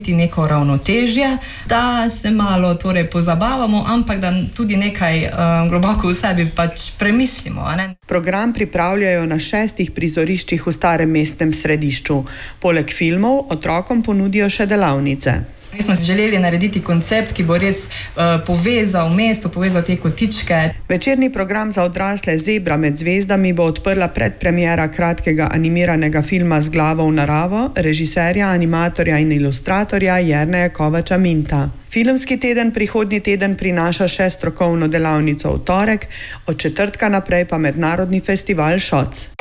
neko ravnotežje, da se malo torej pozabavamo, ampak da tudi nekaj globoko v sebi pač premislimo. Program pripravljajo na 6 prizoriščih v starem mestnem središču. Poleg filmov otrokom ponudijo še delavnice. Mi smo si želeli narediti koncept, ki bo res povezal mesto, povezal te kotičke. Večerni program za odrasle Zebra med zvezdami bo odprla predpremiera kratkega animiranega filma Z glavo v naravo režiserja, animatorja in ilustratorja Jerneja Kovača Minta. Filmski teden prihodnji teden prinaša še strokovno delavnico v torek, od četrtka naprej pa mednarodni festival Šoc.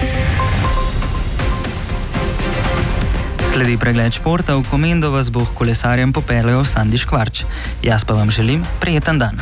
Sledi pregled športa, v Komendo vas bo kolesarjem popeljal Sandi Škvarč. Jaz pa vam želim prijeten dan.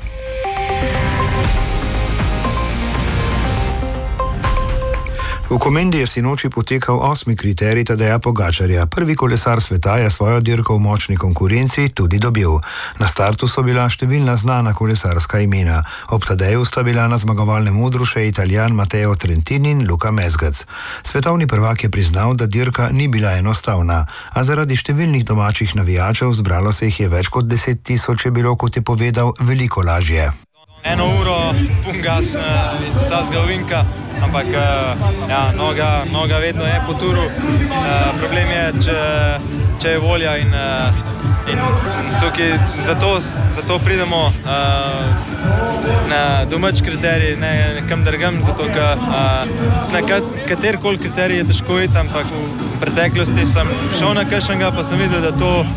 V Komendi je sinoči potekal 8. kriterij Tadeja Pogačarja. Prvi kolesar sveta je svojo dirko v močni konkurenci tudi dobil. Na startu so bila številna znana kolesarska imena. Ob Tadeju sta bila na zmagovalnem odru še Italijan Matteo Trentin in Luka Mezgec. Svetovni prvak je priznal, da dirka ni bila enostavna, a zaradi številnih domačih navijačev zbralo se jih je več kot 10 000 je bilo, kot je povedal, veliko lažje. 1 uro, pun gas, vsega ovinka, ampak noga vedno je po turu. Problem je, če je volja in tukaj zato pridemo na domač kriterij, ne kam drugam, zato ker na katerikoli kriterij je težko iti, ampak v preteklosti sem šel na kakšnega, pa sem videl, da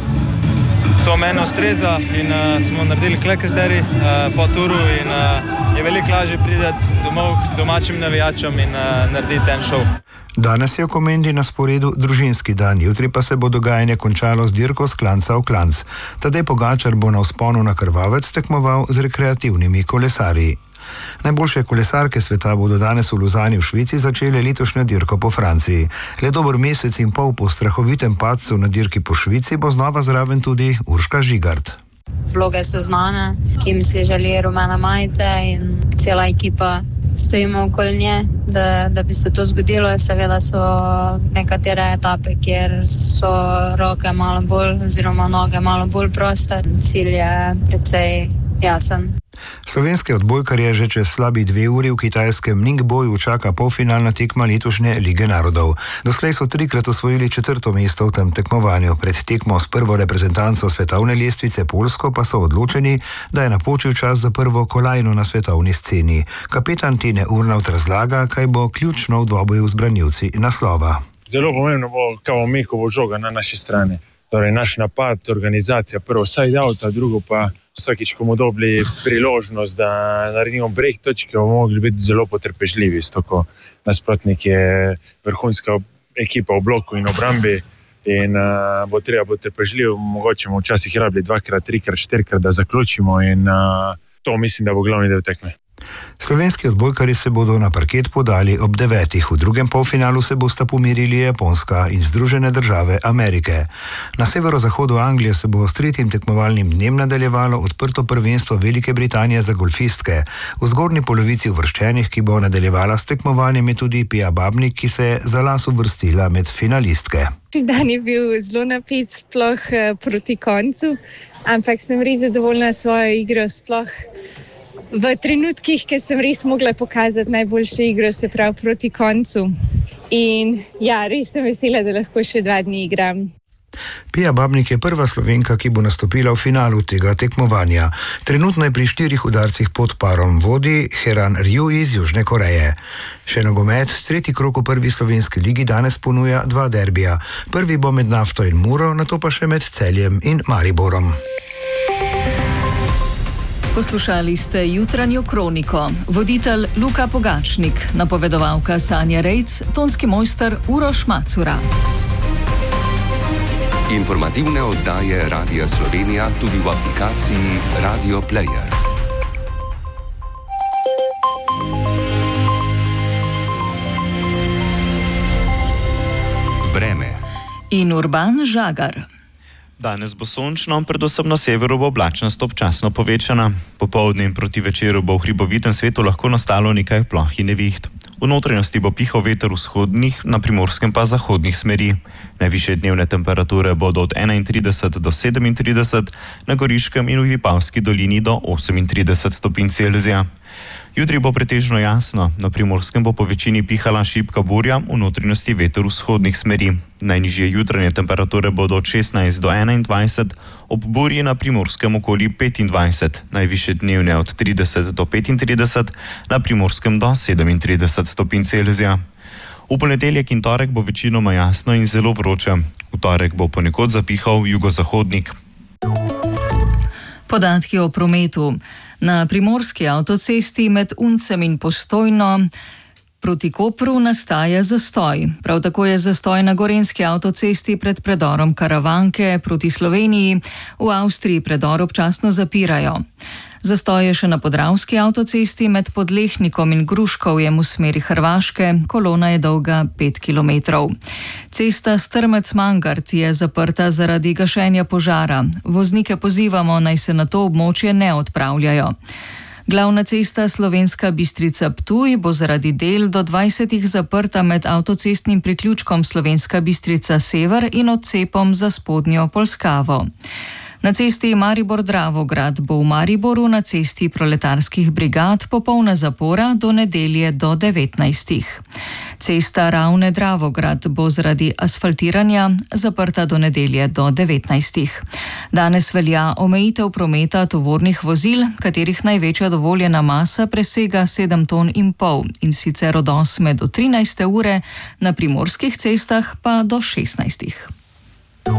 to meni ustreza in smo naredili kle kriterij po turu in je veliko lažje priti domov k domačim navijačem in narediti en šov. Danes je v Komendi na sporedu družinski dan, jutri pa se bo dogajanje končalo z dirko s klanca v klanc. Tadej Pogačar bo na vzponu na Krvavec tekmoval z rekreativnimi kolesarji. Najboljše kolesarke sveta bodo danes v Luzani v Švici začele letošnjo dirko po Franciji. Le dober mesec in pol po strahovitem padcu na dirki po Švici bo znova zraven tudi Urška Žigart. Vloge so znane, Kim si želi rumene majice in cela ekipa stojimo okoli nje, da bi se to zgodilo. Seveda so nekatere etape, kjer so roke malo bolj oziroma noge malo bolj proste. Cilj je precej jasen. Slovenske odbojkarje že čez slabi 2 uri v kitajskem Ningboju čaka polfinalna tekma letošnje Lige narodov. Doslej so 3-krat osvojili 4. mesto v tem tekmovanju. Pred tekmo s prvo reprezentanco svetovne lestvice Poljsko pa so odločeni, da je napočil čas za prvo kolajno na svetovni sceni. Kapetan Tine Urnavt razlaga, kaj bo ključno v dvoboju z branilci naslova. Zelo pomembno bo, kako Meko bo žoga na naši strani. Torej, naš napad, organizacija, prvo side out, a drugo pa vsakič, ko bomo dobili priložnost, da naredimo breg točke, bomo mogli biti zelo potrpežljivi. Stoko nasprotnik je vrhunska ekipa v bloku in obrambi in bo treba potrpežljiv, mogoče bomo včasih rabili 2-krat, 3-krat, 4-krat, da zaključimo in to mislim, da bo glavni del tekme. Slovenski odbojkarji se bodo na parket podali ob 9. V drugem polfinalu se bosta pomirili Japonska in Združene države Amerike. Na severozahodu Anglije se bo s 3. tekmovalnim dnem nadaljevalo odprto prvenstvo Velike Britanije za golfistke. V zgornji polovici uvrščenih, ki bo nadaljevala s tekmovanjem, je tudi Pia Babnik, ki se je za las uvrstila med finalistke. Dan je bil zelo napet, sploh proti koncu, ampak sem res zadovoljna s svojo igro, sploh v trenutkih, ki sem res mogla pokazati najboljšo igro, se pravi proti koncu. In ja, res sem vesela, da lahko še 2 dni igram. Pia Babnik je prva Slovenka, ki bo nastopila v finalu tega tekmovanja. Trenutno je pri 4 udarcih pod parom vodi Heran Ryu iz Južne Koreje. Še nogomet, 3. krog v prvi slovenski ligi danes ponuja 2 derbija. Prvi bo med Nafto in Muro, nato pa še med Celjem in Mariborom. Poslušali ste jutranjo kroniko. Voditelj Luka Pogačnik, napovedovalka Sanja Rejc, tonski mojster Uroš Macura. Informativne oddaje Radia Slovenija tudi v aplikaciji Radio Player. Vreme. In Urban Žagar. Danes bo sončno, predvsem na severu bo oblačnost občasno povečana. Popoldne in proti večeru bo v hribovitem svetu lahko nastalo nekaj ploh in neviht. V notranjosti bo pihal veter vzhodnih, na Primorskem pa zahodnih smeri. Najvišje dnevne temperature bodo od 31 do 37, na Goriškem in v Vipavski dolini do 38 stopinj Celzija. Jutri bo pretežno jasno, na Primorskem bo po večini pihala šibka burja, v notranjosti veter vzhodnih smeri. Najnižje jutranje temperature bodo od 16 do 21, ob burji na Primorskem okoli 25, najvišje dnevne od 30 do 35, na Primorskem do 37 stopinj Celzija. V ponedeljek in torek bo večinoma jasno in zelo vroče. V torek bo ponekod zapihal jugozahodnik. Podatki o prometu. Na primorski avtocesti med Uncem in Postojno proti Kopru nastaja zastoj. Prav tako je zastoj na gorenjski avtocesti pred predorom Karavanke proti Sloveniji. V Avstriji predor občasno zapirajo. Zastoj je še na podravski avtocesti med Podlehnikom in Gruškovjem v smeri Hrvaške. Kolona je dolga 5 km. Cesta Strmec-Mangart je zaprta zaradi gašenja požara. Voznike pozivamo, naj se na to območje ne odpravljajo. Glavna cesta Slovenska Bistrica-Ptuj bo zaradi del do 20 zaprta med avtocestnim priključkom Slovenska Bistrica-Sever in odcepom za spodnjo Polskavo. Na cesti Maribor-Dravograd bo v Mariboru na cesti proletarskih brigad popolna zapora do nedelje do 19. Cesta Ravne-Dravograd bo zaradi asfaltiranja zaprta do nedelje do 19. Danes velja omejitev prometa tovornih vozil, katerih največja dovoljena masa presega 7,5 ton in sicer od 8 do 13 ure, na primorskih cestah pa do 16.